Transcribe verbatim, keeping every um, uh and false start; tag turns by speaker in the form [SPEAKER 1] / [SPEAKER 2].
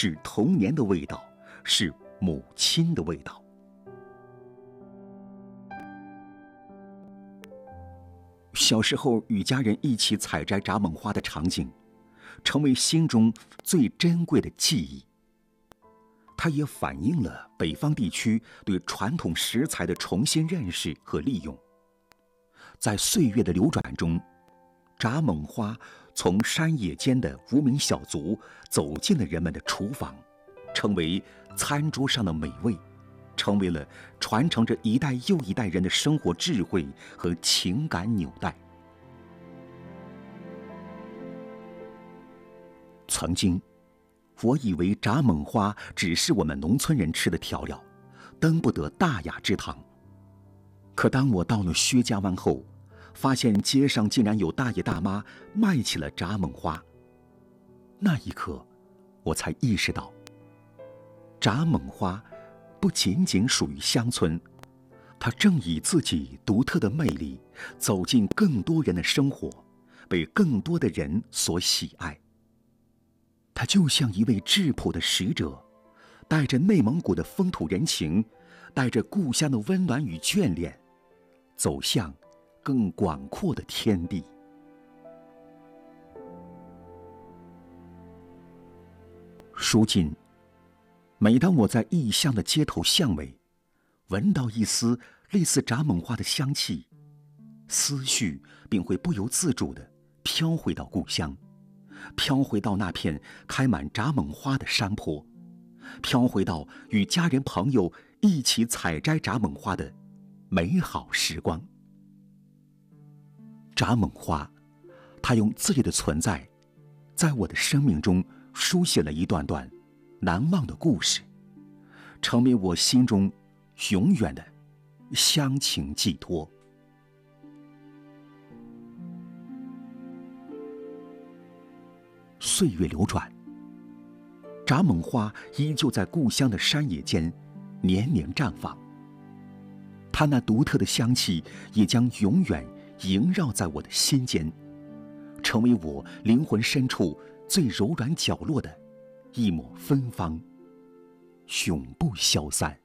[SPEAKER 1] 是童年的味道，是母亲的味道。小时候与家人一起采摘蚱蜢花的场景，成为心中最珍贵的记忆。它也反映了北方地区对传统食材的重新认识和利用。在岁月的流转中，蚱蜢花从山野间的无名小卒走进了人们的厨房，成为餐桌上的美味，成为了传承着一代又一代人的生活智慧和情感纽带。曾经我以为蚱蜢花只是我们农村人吃的调料，登不得大雅之堂。可当我到了薛家湾后，发现街上竟然有大爷大妈卖起了蚱蜢花。那一刻，我才意识到，蚱蜢花不仅仅属于乡村，它正以自己独特的魅力走进更多人的生活，被更多的人所喜爱。它就像一位质朴的使者，带着内蒙古的风土人情，带着故乡的温暖与眷恋，走向更广阔的天地。如今，每当我在异乡的街头巷尾，闻到一丝类似蚱蜢花的香气，思绪便会不由自主地飘回到故乡，飘回到那片开满蚱蜢花的山坡，飘回到与家人朋友一起采摘蚱蜢花的美好时光。蚱蜢花，它用自己的存在，在我的生命中书写了一段段难忘的故事，成为我心中永远的乡情寄托。岁月流转，蚱蜢花依旧在故乡的山野间年年绽放，它那独特的香气也将永远萦绕在我的心间，成为我灵魂深处最柔软角落的一抹芬芳，永不消散。